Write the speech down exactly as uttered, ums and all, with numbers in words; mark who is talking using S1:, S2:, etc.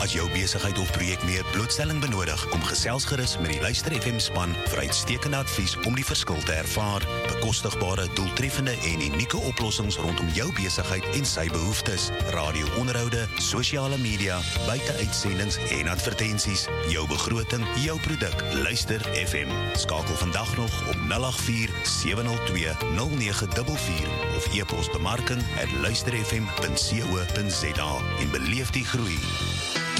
S1: As jou besigheid of projek meer blootstelling benodig, kom gesels gerus met die Luister F M span vir uitstekende advies om die verskil te ervaar. Bekostigbare, doeltreffende en unieke oplossings rondom jou besigheid en sy behoeftes. Radio-onderhoude, sosiale media, buite-uitsendings en advertensies. Jou begroting, jou produk. Luister F M. Skakel vandag nog op nul agt vier sewe nul twee nul nege vier vier of e-pos bemarking at luister f m punt co punt za en beleef die groei.